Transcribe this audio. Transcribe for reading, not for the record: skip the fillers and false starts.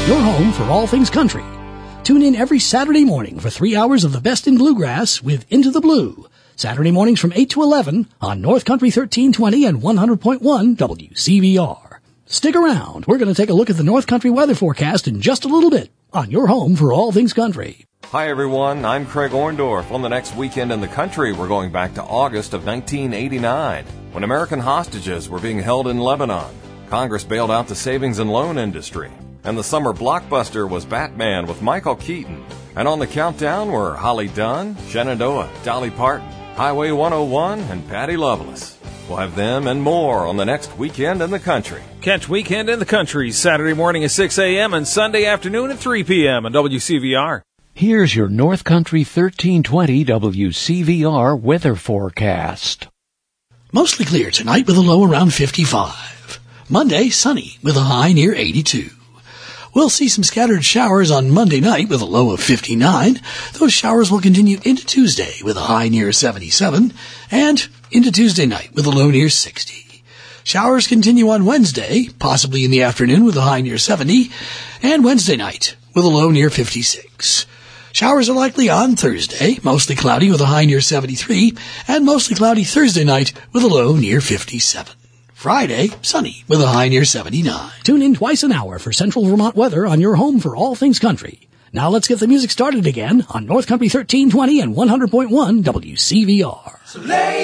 your home for all things country. Tune in every Saturday morning for 3 hours of the best in bluegrass with Into the Blue. Saturday mornings from 8 to 11 on North Country 1320 and 100.1 WCVR. Stick around. We're going to take a look at the North Country weather forecast in just a little bit on your home for all things country. Hi, everyone. I'm Craig Orndorff. On the next weekend in the country, we're going back to August of 1989, when American hostages were being held in Lebanon. Congress bailed out the savings and loan industry. And the summer blockbuster was Batman with Michael Keaton. And on the countdown were Holly Dunn, Shenandoah, Dolly Parton, Highway 101, and Patty Loveless. We'll have them and more on the next Weekend in the Country. Catch Weekend in the Country Saturday morning at 6 a.m. and Sunday afternoon at 3 p.m. on WCVR. Here's your North Country 1320 WCVR weather forecast. Mostly clear tonight with a low around 55. Monday, sunny with a high near 82. We'll see some scattered showers on Monday night with a low of 59. Those showers will continue into Tuesday with a high near 77 and into Tuesday night with a low near 60. Showers continue on Wednesday, possibly in the afternoon with a high near 70, and Wednesday night with a low near 56. Showers are likely on Thursday, mostly cloudy with a high near 73, and mostly cloudy Thursday night with a low near 57. Friday, sunny with a high near 79. Tune in twice an hour for Central Vermont weather on your home for all things country. Now let's get the music started again on North Country 1320 and 100.1 WCVR.